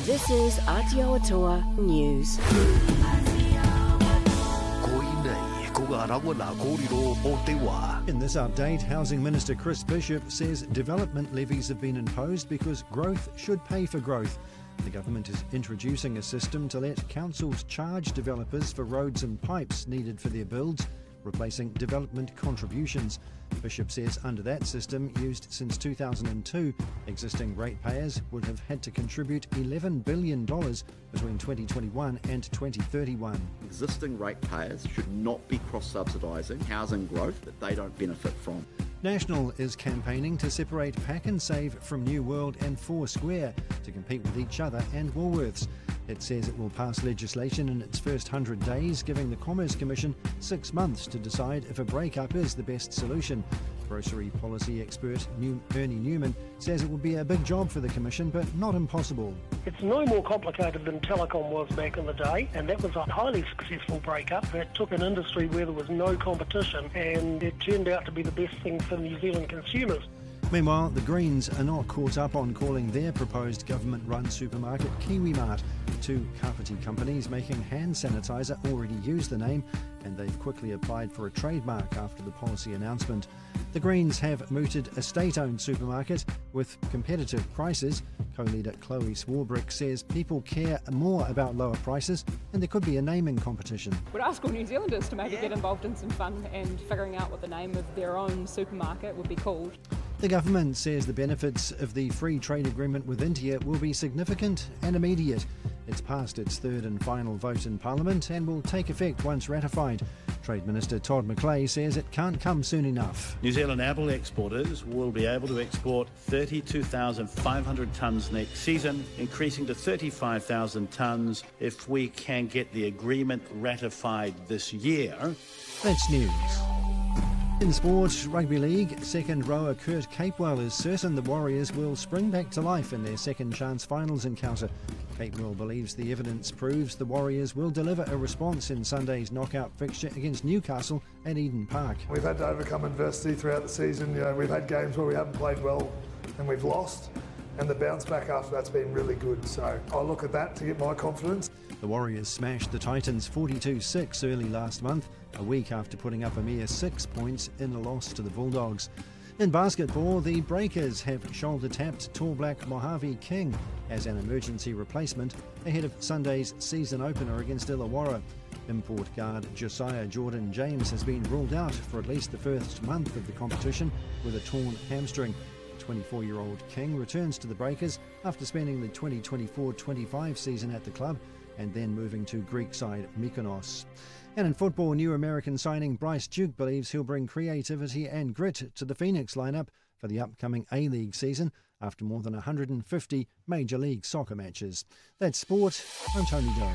This is Aotearoa News. In this update, Housing Minister Chris Bishop says development levies have been imposed because growth should pay for growth. The government is introducing a system to let councils charge developers for roads and pipes needed for their builds, replacing development contributions. Bishop says under that system, used since 2002, existing ratepayers would have had to contribute $11 billion between 2021 and 2031. Existing ratepayers should not be cross-subsidising housing growth that they don't benefit from. National is campaigning to separate Pak'nSave from New World and Foursquare to compete with each other and Woolworths. It says it will pass legislation in its first 100 days, giving the Commerce Commission 6 months to decide if a breakup is the best solution. Grocery policy expert Ernie Newman says it will be a big job for the Commission, but not impossible. It's no more complicated than telecom was back in the day, and that was a highly successful breakup that took an industry where there was no competition, and it turned out to be the best thing for New Zealand consumers. Meanwhile, the Greens are not caught up on calling their proposed government-run supermarket KiwiMart. Two Kapiti companies making hand sanitizer already use the name, and they've quickly applied for a trademark after the policy announcement. The Greens have mooted a state-owned supermarket with competitive prices. Co-leader Chloe Swarbrick says people care more about lower prices, and there could be a naming competition. Would ask all New Zealanders to maybe get involved in some fun and figuring out what the name of their own supermarket would be called. The government says the benefits of the free trade agreement with India will be significant and immediate. It's passed its third and final vote in Parliament and will take effect once ratified. Trade Minister Todd McClay says it can't come soon enough. New Zealand apple exporters will be able to export 32,500 tonnes next season, increasing to 35,000 tonnes if we can get the agreement ratified this year. That's news. In sport, Rugby League, second rower Kurt Capewell is certain the Warriors will spring back to life in their second chance finals encounter. Capewell believes the evidence proves the Warriors will deliver a response in Sunday's knockout fixture against Newcastle at Eden Park. We've had to overcome adversity throughout the season. We've had games where we haven't played well and we've lost, and the bounce back after that's been really good. So I look at that to get my confidence. The Warriors smashed the Titans 42-6 early last month, a week after putting up a mere 6 points in a loss to the Bulldogs. In basketball, the Breakers have shoulder-tapped Tall Black Mojave King as an emergency replacement ahead of Sunday's season opener against Illawarra. Import guard Josiah Jordan James has been ruled out for at least the first month of the competition with a torn hamstring. 24-year-old King returns to the Breakers after spending the 2024-25 season at the club and then moving to Greek side Mykonos. And in football, new American signing Bryce Duke believes he'll bring creativity and grit to the Phoenix lineup for the upcoming A-League season after more than 150 Major League Soccer matches. That's sport. I'm Tony Doe.